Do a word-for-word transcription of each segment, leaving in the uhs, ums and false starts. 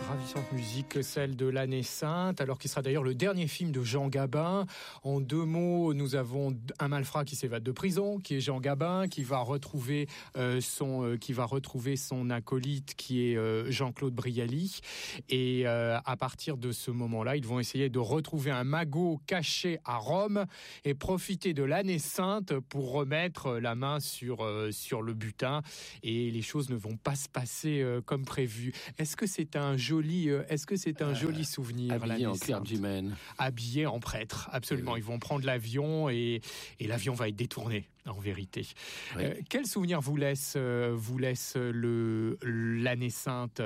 ravissante musique, celle de l'année sainte, alors qu'il sera d'ailleurs le dernier film de Jean Gabin. En deux mots, nous avons un malfrat qui s'évade de prison, qui est Jean Gabin, qui va retrouver euh, son, euh, qui va retrouver son acolyte, qui est euh, Jean-Claude Brialy. Et euh, à partir de ce moment-là, ils vont essayer de retrouver un magot caché à Rome et profiter de l'année sainte pour remettre la main sur euh, sur le butin. Et les choses ne vont pas se passer euh, comme prévu. Est-ce que c'est un joli, euh, est-ce que c'est un euh, joli souvenir? Habillé en clergyman. Habillé en prêtre, absolument. Oui. Ils vont prendre l'avion et, et l'avion va être détourné, en vérité. Oui. Euh, quel souvenir vous laisse, euh, vous laisse le, l'année sainte?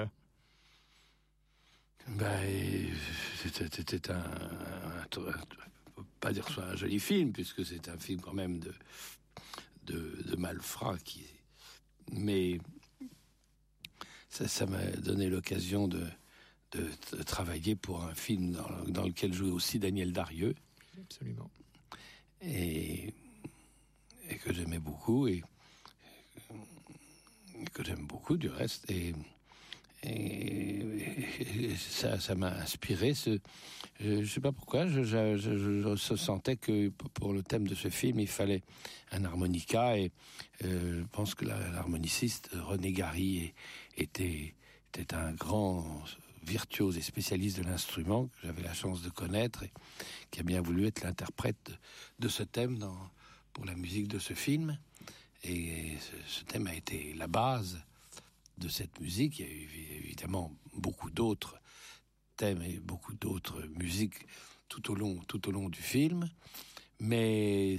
Ben, c'était, c'était un, un, un, un, pas dire que ce soit un joli film, puisque c'est un film quand même de, de, de malfrats qui, mais ça, ça m'a donné l'occasion de, de, de travailler pour un film dans, dans lequel jouait aussi Daniel Darieux. Absolument. Et, et que j'aimais beaucoup, et, et que j'aime beaucoup du reste. Et, et, et ça, ça m'a inspiré. Ce, je ne sais pas pourquoi, je, je, je, je sentais que pour le thème de ce film, il fallait un harmonica. Et euh, je pense que la, l'harmoniciste René Gary était, était un grand virtuose et spécialiste de l'instrument que j'avais la chance de connaître et qui a bien voulu être l'interprète de, de ce thème dans, pour la musique de ce film. Et ce, ce thème a été la base de cette musique. Il y a eu évidemment beaucoup d'autres thèmes et beaucoup d'autres musiques tout au long, tout au long du film. Mais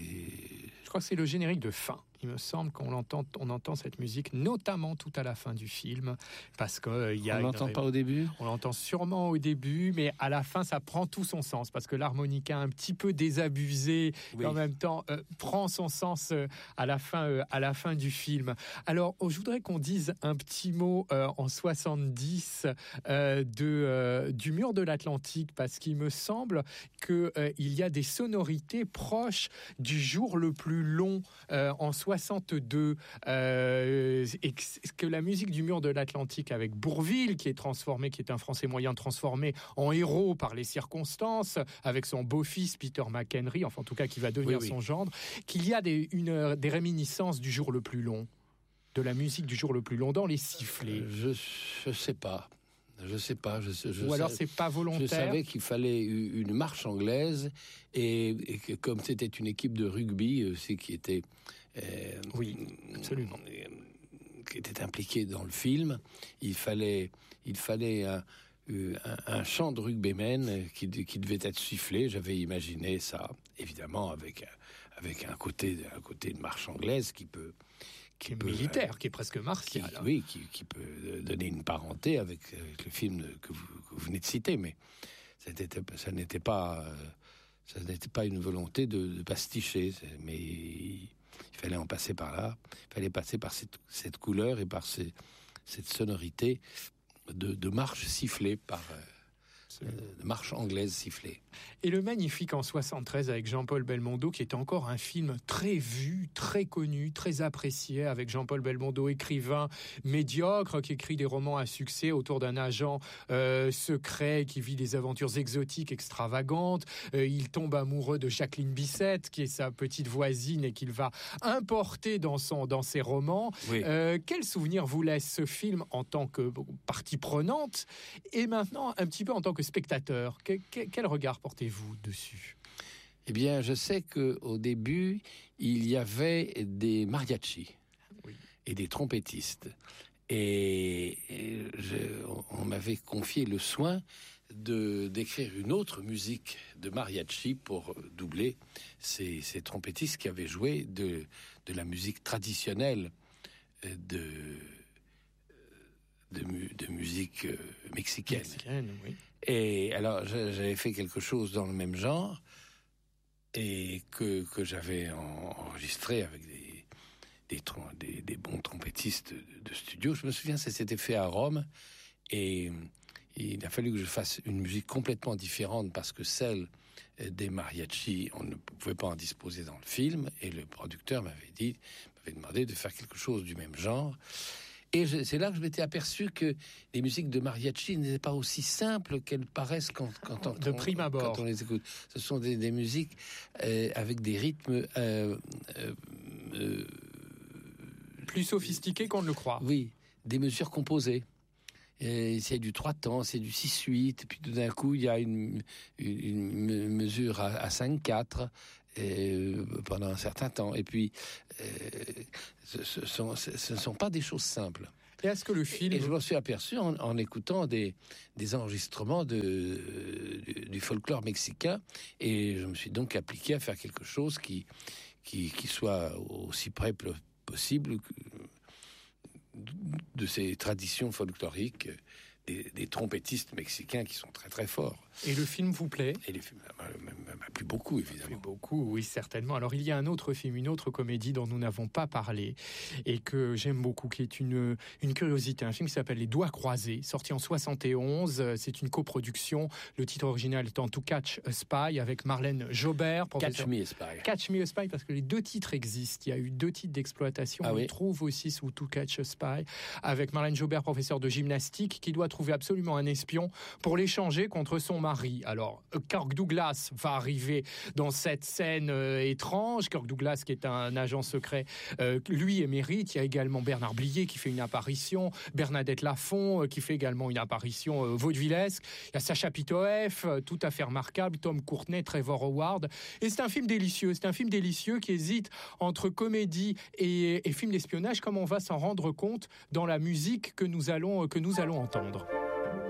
je crois que c'est le générique de fin. Il me semble qu'on entend, on entend cette musique, notamment tout à la fin du film, parce que euh, il y a. On l'entend une... pas au début. On l'entend sûrement au début, mais à la fin, ça prend tout son sens, parce que l'harmonica un petit peu désabusé, oui. Et en même temps euh, prend son sens euh, à la fin, euh, à la fin du film. Alors, oh, je voudrais qu'on dise un petit mot euh, en soixante-dix euh, de euh, du mur de l'Atlantique, parce qu'il me semble que euh, il y a des sonorités proches du jour le plus long euh, en soixante-deux, euh, et que la musique du mur de l'Atlantique avec Bourvil, qui est transformé, qui est un Français moyen transformé en héros par les circonstances, avec son beau-fils Peter McHenry, enfin en tout cas qui va devenir oui, oui. son gendre, qu'il y a des, une, des réminiscences du jour le plus long, de la musique du jour le plus long dans les sifflets. Euh, je je sais pas. Je sais pas. Je, je Ou alors savais, c'est pas volontaire. Je savais qu'il fallait une marche anglaise et, et que comme c'était une équipe de rugby aussi qui était euh, oui absolument euh, qui était impliquée dans le film, il fallait il fallait un, un, un chant de rugbymen qui, qui devait être sifflé. J'avais imaginé ça évidemment avec avec un côté un côté de marche anglaise qui peut qui est peut, militaire, euh, qui est presque martial. Qui, oui, qui, qui peut donner une parenté avec, avec le film que vous, que vous venez de citer, mais c'était, ça n'était pas, euh, ça n'était pas une volonté de, de pasticher, mais il, il fallait en passer par là, il fallait passer par cette, cette couleur et par ces, cette sonorité de, de marche sifflée par. Euh, de marche anglaise sifflée. Et le Magnifique en soixante-treize avec Jean-Paul Belmondo, qui est encore un film très vu, très connu, très apprécié, avec Jean-Paul Belmondo, écrivain médiocre, qui écrit des romans à succès autour d'un agent euh, secret qui vit des aventures exotiques extravagantes. Euh, il tombe amoureux de Jacqueline Bisset, qui est sa petite voisine et qu'il va importer dans, son, dans ses romans. Oui. Euh, quel souvenir vous laisse ce film en tant que partie prenante et maintenant un petit peu en tant que spectateur? Que, que, quel regard portez-vous dessus? Eh bien, je sais qu'au début, il y avait des mariachis oui. et des trompettistes. Et, et je, on m'avait confié le soin de, d'écrire une autre musique de mariachi pour doubler ces, ces trompettistes qui avaient joué de, de la musique traditionnelle de... De, mu- de musique euh, mexicaine. Mexicaine, oui. Et alors, j'avais fait quelque chose dans le même genre et que, que j'avais en, enregistré avec des, des, des, des bons trompettistes de, de studio. Je me souviens, ça s'était fait à Rome et il a fallu que je fasse une musique complètement différente parce que celle des mariachis, on ne pouvait pas en disposer dans le film et le producteur m'avait dit, m'avait demandé de faire quelque chose du même genre. Et je, c'est là que je m'étais aperçu que les musiques de mariachi n'étaient pas aussi simples qu'elles paraissent quand, quand, on, de prime abord. quand on les écoute. Ce sont des, des musiques euh, avec des rythmes euh, euh, euh, plus sophistiqués qu'on ne le croit. Oui, des mesures composées. Et c'est du trois temps, c'est du six huit, puis tout d'un coup, il y a une, une, une mesure à, à cinq quatre euh, pendant un certain temps. Et puis, euh, ce ne sont, ce sont pas des choses simples. Et est-ce que le film... Et je m'en suis aperçu en, en écoutant des, des enregistrements de, du, du folklore mexicain, et je me suis donc appliqué à faire quelque chose qui, qui, qui soit aussi près possible que, de ces traditions folkloriques, des, des trompettistes mexicains qui sont très très forts. Et le film vous plaît? Et le film m'a plu beaucoup, évidemment. M'a plu beaucoup, oui, certainement. Alors, il y a un autre film, une autre comédie dont nous n'avons pas parlé et que j'aime beaucoup, qui est une, une curiosité. Un film qui s'appelle Les Doigts croisés, sorti en soixante et onze. C'est une coproduction. Le titre original étant To Catch a Spy, avec Marlène Jobert. Catch Me a Spy. Catch Me a Spy, parce que les deux titres existent. Il y a eu deux titres d'exploitation. Ah, On oui. trouve aussi sous To Catch a Spy, avec Marlène Jobert, professeure de gymnastique, qui doit trouver absolument un espion pour l'échanger contre son mari. Alors, Kirk Douglas va arriver dans cette scène euh, étrange. Kirk Douglas, qui est un agent secret, euh, lui émérite. Il y a également Bernard Blier qui fait une apparition, Bernadette Lafont euh, qui fait également une apparition euh, vaudevillesque. Il y a Sacha Pitoef, euh, tout à fait remarquable, Tom Courtenay, Trevor Howard. Et c'est un film délicieux. C'est un film délicieux qui hésite entre comédie et, et film d'espionnage, comme on va s'en rendre compte dans la musique que nous allons, que nous allons entendre.